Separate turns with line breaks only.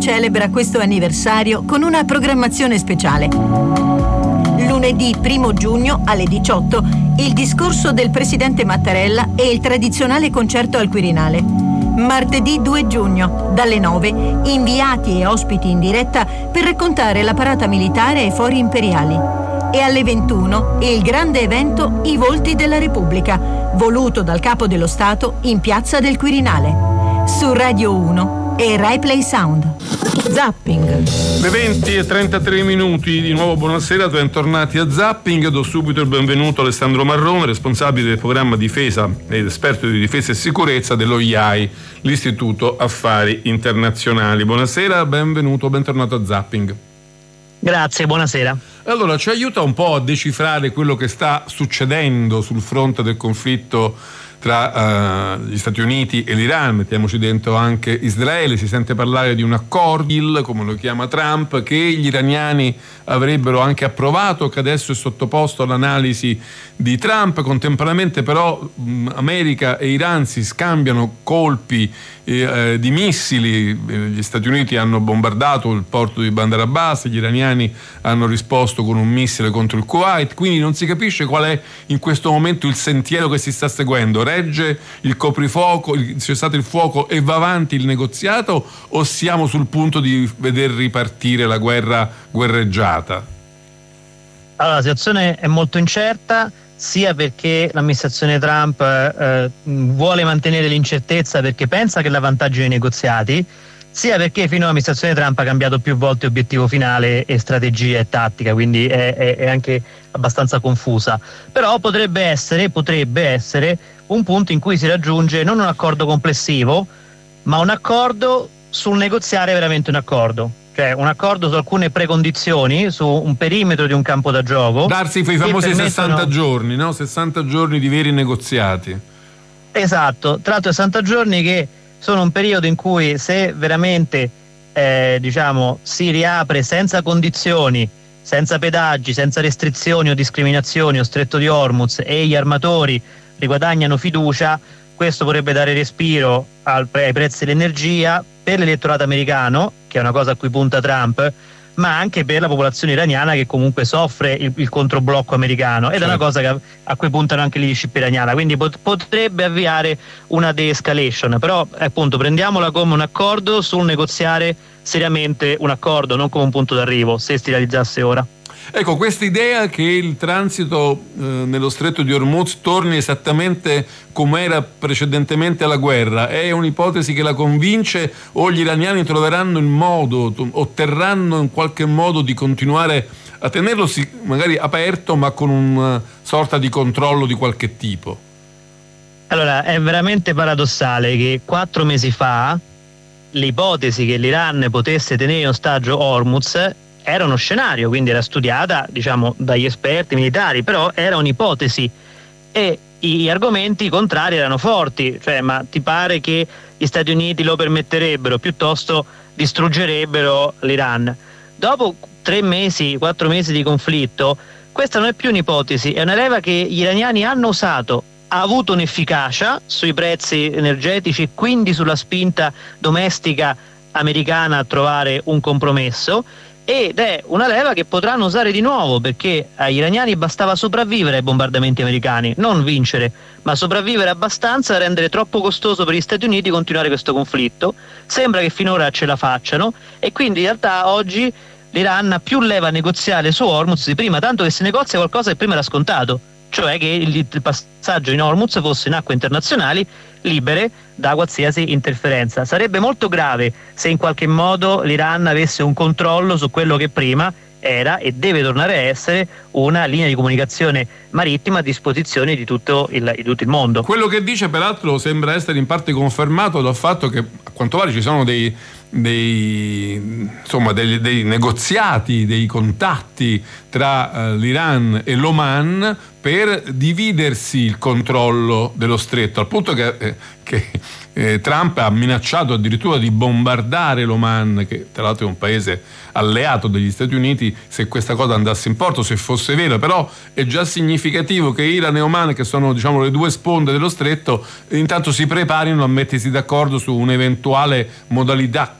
celebra questo anniversario con una programmazione speciale. Lunedì 1 giugno alle 18 il discorso del presidente Mattarella e il tradizionale concerto al Quirinale. Martedì 2 giugno dalle 9 inviati e ospiti in diretta per raccontare la parata militare ai fori imperiali. E alle 21 il grande evento I Volti della Repubblica, voluto dal Capo dello Stato in Piazza del Quirinale. Su Radio 1 e Rai Play Sound. Zapping.
Le 20:33, di nuovo buonasera, bentornati a Zapping. Do subito il benvenuto a Alessandro Marrone, responsabile del programma difesa ed esperto di difesa e sicurezza dello IAI, l'Istituto Affari Internazionali. Buonasera, benvenuto, bentornato a Zapping.
Grazie, buonasera.
Allora, ci aiuta un po' a decifrare quello che sta succedendo sul fronte del conflitto tra gli Stati Uniti e l'Iran, mettiamoci dentro anche Israele. Si sente parlare di un accordo, come lo chiama Trump, che gli iraniani avrebbero anche approvato, che adesso è sottoposto all'analisi di Trump. Contemporaneamente però America e Iran si scambiano colpi di missili. Gli Stati Uniti hanno bombardato il porto di Bandar Abbas, gli iraniani hanno risposto con un missile contro il Kuwait, quindi non si capisce qual è in questo momento il sentiero che si sta seguendo. Regge il coprifuoco, c'è stato il fuoco e va avanti il negoziato, o siamo sul punto di veder ripartire la guerreggiata?
Allora, la situazione è molto incerta, sia perché l'amministrazione Trump vuole mantenere l'incertezza perché pensa che l'avvantaggi nei negoziati, sia perché fino all'amministrazione Trump ha cambiato più volte obiettivo finale e strategia e tattica, quindi è anche abbastanza confusa. Però potrebbe essere un punto in cui si raggiunge non un accordo complessivo, ma un accordo sul negoziare veramente un accordo. Cioè un accordo su alcune precondizioni, su un perimetro di un campo da gioco.
Darsi quei famosi 60 giorni, no? 60 giorni di veri negoziati.
Esatto, tra l'altro 60 giorni che sono un periodo in cui, se veramente si riapre senza condizioni, senza pedaggi, senza restrizioni o discriminazioni o stretto di Hormuz, e gli armatori riguadagnano fiducia, questo potrebbe dare respiro ai prezzi dell'energia per l'elettorato americano, che è una cosa a cui punta Trump, ma anche per la popolazione iraniana, che comunque soffre il controblocco americano, ed è una cosa a cui puntano anche gli leadership iraniana, quindi potrebbe avviare una de-escalation. Però appunto prendiamola come un accordo sul negoziare seriamente un accordo, non come un punto d'arrivo, se si realizzasse ora.
Ecco, questa idea che il transito nello stretto di Hormuz torni esattamente come era precedentemente alla guerra, è un'ipotesi che la convince, o gli iraniani troveranno il modo, otterranno in qualche modo di continuare a tenerlo magari aperto, ma con una sorta di controllo di qualche tipo?
Allora, è veramente paradossale che 4 mesi fa l'ipotesi che l'Iran potesse tenere in ostaggio Hormuz era uno scenario, quindi era studiata dagli esperti militari, però era un'ipotesi e gli argomenti contrari erano forti. Cioè, ma ti pare che gli Stati Uniti lo permetterebbero, piuttosto distruggerebbero l'Iran? Dopo 4 mesi di conflitto, questa non è più un'ipotesi, è una leva che gli iraniani hanno usato, ha avuto un'efficacia sui prezzi energetici e quindi sulla spinta domestica americana a trovare un compromesso, ed è una leva che potranno usare di nuovo, perché agli iraniani bastava sopravvivere ai bombardamenti americani, non vincere, ma sopravvivere abbastanza da rendere troppo costoso per gli Stati Uniti continuare questo conflitto. Sembra che finora ce la facciano, e quindi in realtà oggi l'Iran ha più leva negoziale su Hormuz di prima, tanto che si negozia qualcosa che prima era scontato, cioè che il passaggio in Hormuz fosse in acque internazionali libere da qualsiasi interferenza. Sarebbe molto grave se in qualche modo l'Iran avesse un controllo su quello che prima era e deve tornare a essere una linea di comunicazione marittima a disposizione di tutto il mondo.
Quello che dice peraltro sembra essere in parte confermato dal fatto che a quanto pare ci sono dei negoziati, dei contatti tra l'Iran e l'Oman per dividersi il controllo dello stretto, al punto che Trump ha minacciato addirittura di bombardare l'Oman, che tra l'altro è un paese alleato degli Stati Uniti, se questa cosa andasse in porto, se fosse vero. Però è già significativo che Iran e Oman, che sono le due sponde dello stretto, intanto si preparino a mettersi d'accordo su un'eventuale modalità